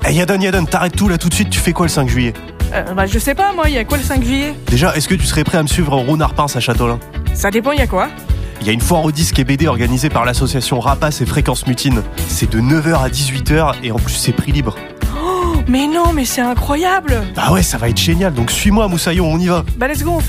Yadan, t'arrêtes tout là tout de suite, tu fais quoi le 5 juillet? Je sais pas, moi, il y a quoi le 5 juillet? Déjà, est-ce que tu serais prêt à me suivre au Rouen Arpins à Châteaulin? Ça dépend, il y a quoi? Il y a une foire aux disques et BD organisée par l'association Rapace et Fréquence Mutine. C'est de 9h à 18h et en plus c'est prix libre. Mais non, mais c'est incroyable! Bah ouais, ça va être génial, donc suis-moi Moussaillon, on y va. Let's go,